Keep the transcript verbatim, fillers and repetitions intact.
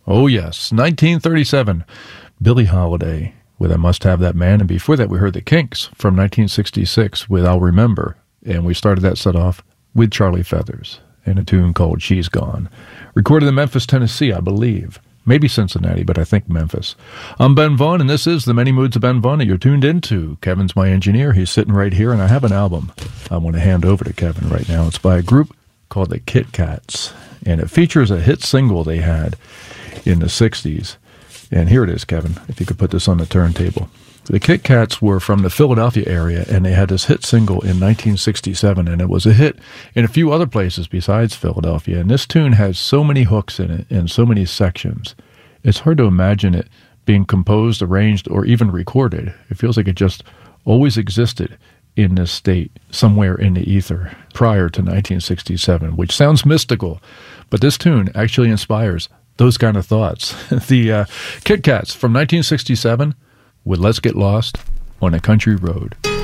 Oh, yes, nineteen thirty-seven, Billie Holiday with I Must Have That Man. And before that, we heard the Kinks from nineteen sixty-six with I'll Remember. And we started that set off with Charlie Feathers and a tune called She's Gone. Recorded in Memphis, Tennessee, I believe. Maybe Cincinnati, but I think Memphis. I'm Ben Vaughn, and this is The Many Moods of Ben Vaughn that you're tuned into. Kevin's my engineer. He's sitting right here, and I have an album I want to hand over to Kevin right now. It's by a group called the Kit Kats, and it features a hit single they had in the sixties. And here it is, Kevin, if you could put this on the turntable. The Kit Kats were from the Philadelphia area, and they had this hit single in nineteen sixty-seven, and it was a hit in a few other places besides Philadelphia. And this tune has so many hooks in it and so many sections. It's hard to imagine it being composed, arranged, or even recorded. It feels like it just always existed in this state, somewhere in the ether, prior to nineteen sixty-seven, which sounds mystical, but this tune actually inspires those kind of thoughts. The uh, Kit Kats from nineteen sixty-seven with Let's Get Lost on a Country Road.